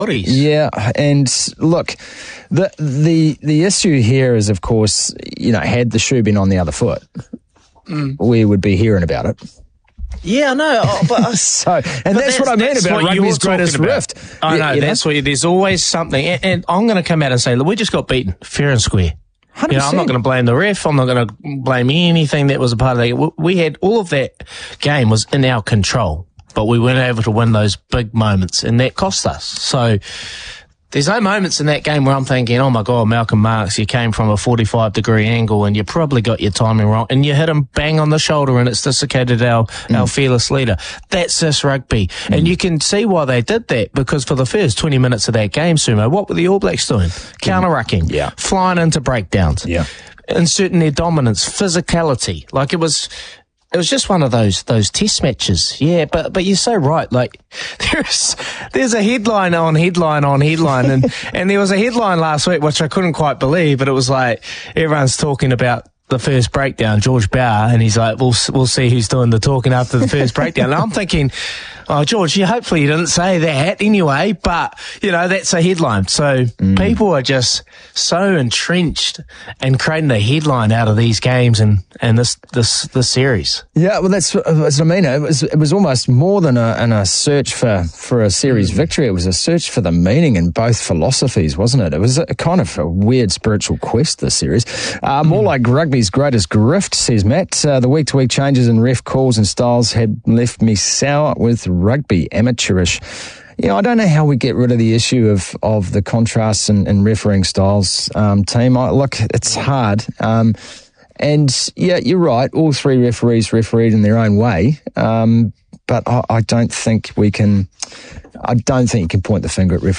bodies. Yeah, and look, the issue here is, of course, had the shoe been on the other foot, we would be hearing about it. Yeah, I know, but that's what I mean about rugby's greatest rift. I know, that's what. There's always something, and I'm going to come out and say, look, we just got beaten fair and square. 100%. I'm not going to blame the ref. I'm not going to blame anything that was a part of that. We had all of that game was in our control, but we weren't able to win those big moments, and that cost us. So there's no moments in that game where I'm thinking, oh my God, Malcolm Marx, you came from a 45-degree angle and you probably got your timing wrong and you hit him bang on the shoulder and it's dislocated our fearless leader. That's this rugby. And you can see why they did that, because for the first 20 minutes of that game, Sumo, what were the All Blacks doing? Counter-rucking, flying into breakdowns, inserting their dominance, physicality. Like it was just one of those test matches. Yeah, but you're so right. Like there's a headline on headline and there was a headline last week which I couldn't quite believe, but it was like everyone's talking about the first breakdown, George Bauer, and he's like, we'll see who's doing the talking after the first breakdown. And I'm thinking, oh, George, hopefully you didn't say that anyway, but, that's a headline. So people are just so entrenched and creating a headline out of these games and this series. Yeah, well, that's what I mean. It was almost more than a search for a series victory. It was a search for the meaning in both philosophies, wasn't it? It was a kind of a weird spiritual quest, this series. More like rugby's greatest grift, says Matt. The week-to-week changes in ref calls and styles had left me sour with rugby, amateurish. I don't know how we get rid of the issue of the contrasts in refereeing styles, team. Look, it's hard. And yeah, you're right. All three referees refereed in their own way. But I don't think you can point the finger at referees.